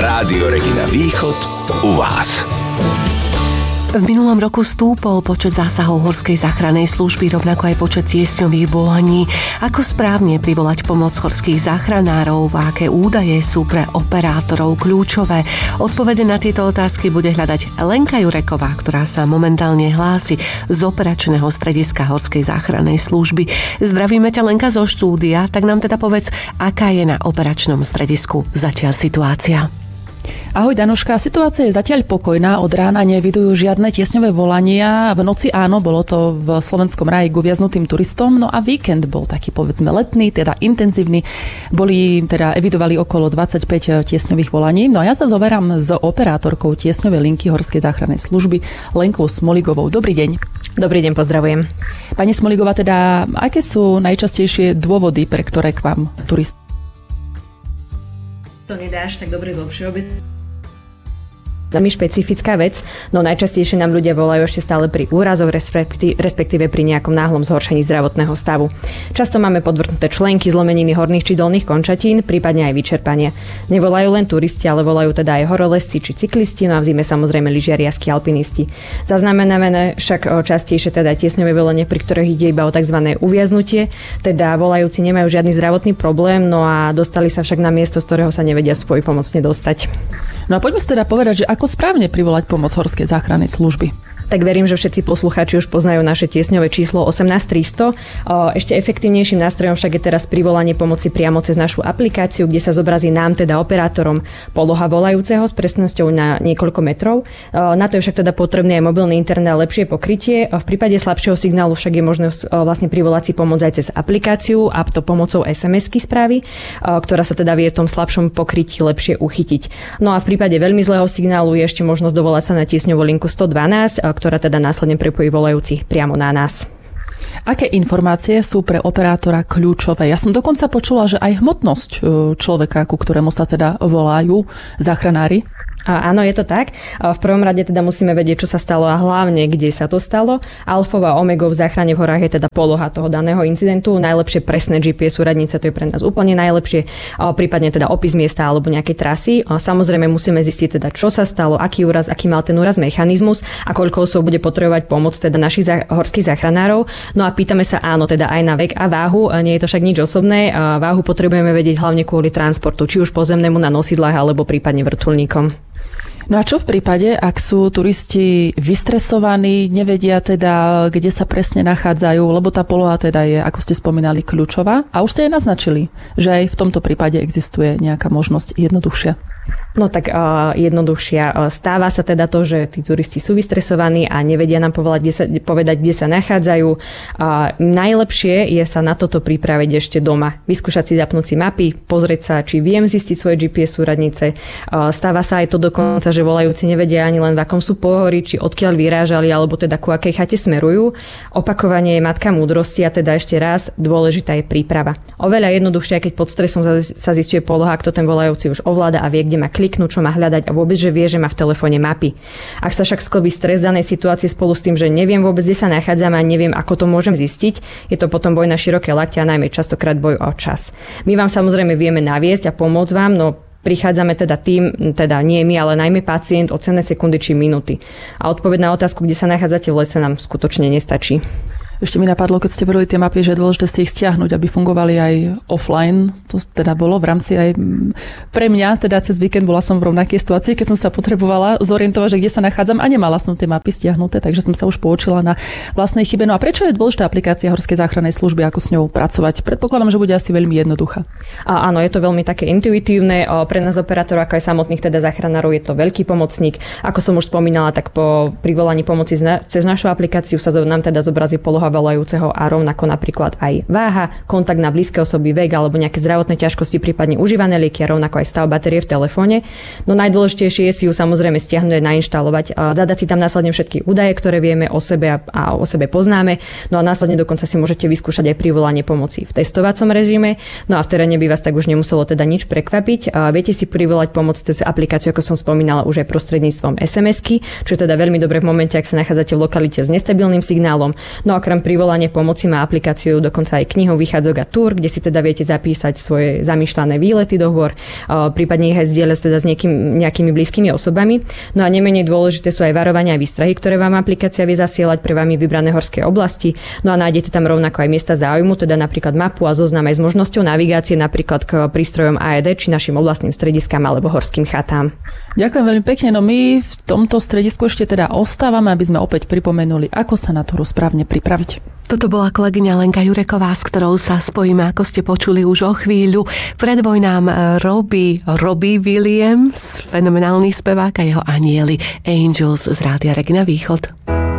Rádio Regina Východ u vás. V minulom roku stúpol počet zásahov Horskej záchrannej služby, rovnako aj počet tiesňových volaní. Ako správne privolať pomoc horských záchranárov, a aké údaje sú pre operátorov kľúčové? Odpovede na tieto otázky bude hľadať Lenka Jureková, ktorá sa momentálne hlási z operačného strediska Horskej záchrannej služby. Zdravíme ťa, Lenka, zo štúdia, tak nám teda povedz, aká je na operačnom stredisku zatiaľ situácia. Ahoj Danuška, situácia je zatiaľ pokojná, od rána nevidujú žiadne tiesňové volania, v noci áno, bolo to v Slovenskom ráji k uviaznutým turistom, no a víkend bol taký povedzme letný, teda intenzívny, evidovali okolo 25 tiesňových volaní, no a ja sa zoberám s operátorkou tiesňovej linky Horskej záchrannej služby Lenkou Smoligovou. Dobrý deň. Dobrý deň, pozdravujem. Pani Smoligová, teda aké sú najčastejšie dôvody, pre ktoré k vám turisti? To nedáš tak dobre zo všeobecne. Veľmi špecifická vec, no najčastejšie nám ľudia volajú ešte stále pri úrazoch, respektíve pri nejakom náhlom zhoršení zdravotného stavu. Často máme podvrtnuté členky, zlomeniny horných či dolných končatín, prípadne aj vyčerpanie. Nevolajú len turisti, ale volajú teda aj horolezci či cyklisti, no a v zime samozrejme lyžiari a skialpinisti. Zaznamenáme však častejšie teda tiesňové volanie, pri ktorých ide iba o tzv. Uviaznutie, teda volajúci nemajú žiadny zdravotný problém, no a dostali sa však na miesto, z ktorého sa nevedia svojpomocne dostať. No a poďme si teda povedať, že ako správne privolať pomoc Horskej záchrannej služby? Tak verím, že všetci poslucháči už poznajú naše tiesňové číslo 18300. Ešte efektívnejším nástrojom však je teraz privolanie pomoci priamo cez našu aplikáciu, kde sa zobrazí nám, teda operátorom, poloha volajúceho s presnosťou na niekoľko metrov. Na to je však teda potrebný aj mobilný internet a lepšie pokrytie. V prípade slabšieho signálu však je možné vlastne privolať si pomoc aj cez aplikáciu a to pomocou SMS-ky správy, ktorá sa teda vie v tom slabšom pokrytí lepšie uchytiť. No a v prípade veľmi zlého signálu je ešte možnosť dovolať sa na tiesňovú linku 112, ktorá teda následne prepojí volajúcich priamo na nás. Aké informácie sú pre operátora kľúčové? Ja som dokonca počula, že aj hmotnosť človeka, ku ktorému sa teda volajú záchranári. Áno, je to tak. V prvom rade teda musíme vedieť, čo sa stalo a hlavne, kde sa to stalo. Alfou a omegou v záchrane v horách je teda poloha toho daného incidentu. Najlepšie presné GPS súradnice, to je pre nás úplne najlepšie. Prípadne teda opis miesta alebo nejakej trasy. Samozrejme musíme zistiť teda, čo sa stalo, aký úraz, aký mal ten úraz mechanizmus a koľko osôb bude potrebovať pomoc teda našich horských záchranárov. No a pýtame sa áno, teda aj na vek a váhu. Nie je to však nič osobné. Váhu potrebujeme vedieť hlavne kvôli transportu, či už pozemnému na nosidlách alebo prípadne vrtuľníkom. No a čo v prípade, ak sú turisti vystresovaní, nevedia teda, kde sa presne nachádzajú, lebo tá poloha teda je, ako ste spomínali, kľúčová a už ste aj naznačili, že aj v tomto prípade existuje nejaká možnosť jednoduchšia. No tak jednoduchšia. Stáva sa teda to, že tí turisti sú vystresovaní a nevedia nám povedať, kde sa nachádzajú. Najlepšie je sa na toto pripraviť ešte doma. Vyskúšať si zapnúť si mapy, pozrieť sa, či viem zistiť svoje GPS súradnice. Stáva sa aj to dokonca, že volajúci nevedia ani len v akom sú pohorí, či odkiaľ vyrážali, alebo teda ku akej chate smerujú. Opakovanie je matka múdrosti a teda ešte raz dôležitá je príprava. Oveľa jednoduchšie, keď pod stresom sa zisťuje poloha, kto ten volajúci už ovláda a vie, kde má kliknúť, čo má hľadať a vôbec, že vie, že má v telefóne mapy. Ak sa však sklbí stres danej situácie spolu s tým, že neviem vôbec, kde sa nachádzam a neviem, ako to môžem zistiť, je to potom boj na široké lakte a najmä častokrát boj o čas. My vám samozrejme vieme naviesť a pomôcť vám, no prichádzame teda nie my, ale najmä pacient o cenné sekundy či minúty. A odpoveď na otázku, kde sa nachádzate v lese, nám skutočne nestačí. Ešte mi napadlo, keď ste hovorili tie mapy, že je dôležité si ich stiahnuť, aby fungovali aj offline. To teda bolo v rámci aj pre mňa, teda cez víkend bola som v rovnakej situácii, keď som sa potrebovala zorientovať, že kde sa nachádzam a nemala som tie mapy stiahnuté, takže som sa už poučila na vlastnej chybe. No a prečo je dôležitá aplikácia Horskej záchrannej služby, ako s ňou pracovať? Predpokladám, že bude asi veľmi jednoduchá. Áno, je to veľmi také intuitívne. Pre nás operátorov, ako aj samotných teda záchranárov, je to veľký pomocník. Ako som už spomínala, tak po privolaní pomoci cez našu aplikáciu sa nám teda zobrazí poloha volajúceho a rovnako napríklad aj váha, kontakt na blízke osoby, vek alebo nejaké zdravotné ťažkosti, prípadne užívané lieky a rovnako aj stav batérie v telefóne. No najdôležitejšie je si ju samozrejme stiahnuť a nainštalovať, zadať si tam následne všetky údaje, ktoré vieme o sebe a o sebe poznáme. No a následne dokonca si môžete vyskúšať aj privolanie pomoci v testovacom režime. No a v teréne by vás tak už nemuselo teda nič prekvapiť. Viete si privolať pomoc cez aplikáciu, ako som spomínala, už aj prostredníctvom SMS-ky, čo je teda veľmi dobré v momente, ak sa nachádzate v lokalite s nestabilným signálom. No a okrem Program Privolanie pomoci má aplikáciu, dokonca aj knihou Vychádzok a Tour, kde si teda viete zapísať svoje zamýšľané výlety dohovor, prípadne ich aj zdieľať teda s nejakými blízkymi osobami. No a nemenej dôležité sú aj varovania a výstrahy, ktoré vám aplikácia vie zasielať pre vami vybrané horské oblasti. No a nájdete tam rovnako aj miesta záujmu, teda napríklad mapu a zoznam aj s možnosťou navigácie napríklad k prístrojom AED či našim oblastným strediskám alebo horským chatám. Ďakujem veľmi pekne. No my v tomto stredisku ešte teda ostávame, aby sme opäť pripomenuli, ako sa na túru správne pripraviť. Toto bola kolegyňa Lenka Jureková, s ktorou sa spojíme, ako ste počuli už o chvíľu. Predvoj nám Robbie Williams, fenomenálny spevák, a jeho anieli Angels z Rádia Regina Východ.